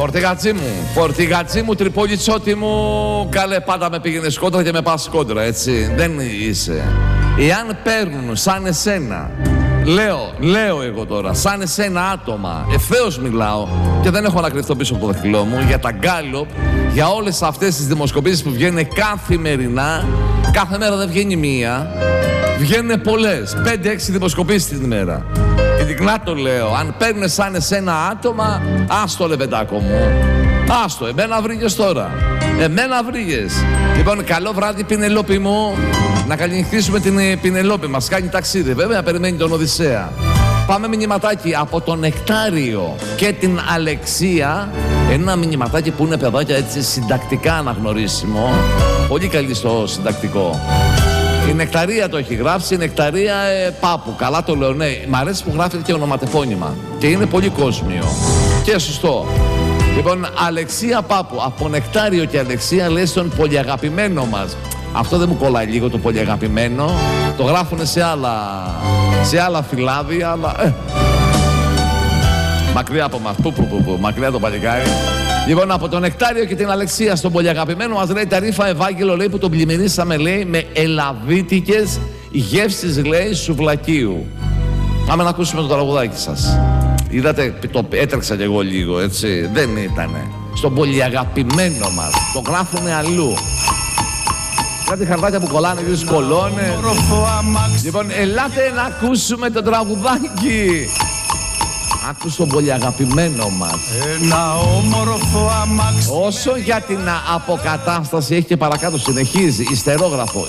Φορτηγατσί μου, τριπολιτσότη μου, καλέ πάντα με πήγαινες κόντρα και με πας κόντρα, έτσι. Δεν είσαι. Εάν παίρνουν σαν εσένα, λέω εγώ τώρα, σαν εσένα άτομα, ευθέως μιλάω και δεν έχω να κρυφτώ πίσω από το δαχτυλό μου, για τα Γκάλοπ, για όλες αυτές τις δημοσκοπήσεις που βγαίνουν καθημερινά, κάθε μέρα δεν βγαίνει μία, βγαίνουν πολλές, 5-6 δημοσκοπήσεις την ημέρα. Ειλικρινά το λέω, αν παίρνουν σαν εσένα άτομα, άστο λεβεντάκο μου. Άστο, εμένα βρήκες τώρα. Εμένα βρήκες. Λοιπόν, καλό βράδυ Πινελόπη μου. Να καληνυχτήσουμε την Πινελόπη μας. Κάνει ταξίδι, βέβαια, περιμένει τον Οδυσσέα. Πάμε μηνυματάκι από τον Νεκτάριο και την Αλεξία. Ένα μηνυματάκι που είναι παιδάκια έτσι συντακτικά αναγνωρίσιμο. Πολύ καλή στο συντακτικό. Η Νεκταρία το έχει γράψει, η Νεκταρία Πάπου. Καλά το λέω, ναι. Μ' αρέσει που γράφεται και ονοματεπώνυμα. Και είναι πολύ κόσμιο. Και σωστό. Λοιπόν, Αλεξία Πάπου. Από Νεκτάριο και Αλεξία λέει στον πολυαγαπημένο μας. Αυτό δεν μου κολλάει λίγο το πολυαγαπημένο. Το γράφουνε σε άλλα φυλάδια, αλλά... Μακριά από μας. Μακριά το παλικάρι. Λοιπόν, από τον Νεκτάριο και την Αλεξία στον πολυαγαπημένο μας λέει τα ρήφα Ευάγγελο, λέει, που τον πλημμυρίσαμε, λέει, με ελαβίτικες γεύσεις, λέει, σουβλακίου. Πάμε να ακούσουμε το τραγουδάκι σας. Είδατε, το έτρεξα κι εγώ λίγο, έτσι. Δεν ήτανε. Στον πολυαγαπημένο μας. Το γράφουνε αλλού. Κάτι χαρτάκια που κολλάνε, και σκολώνε. Λοιπόν, ελάτε να ακούσουμε το τραγουδάκι. Άκου τον πολυαγαπημένο μας. Ένα όμορφο αμάξι. Όσο για την αποκατάσταση έχει και παρακάτω, συνεχίζει. Ιστερόγραφο.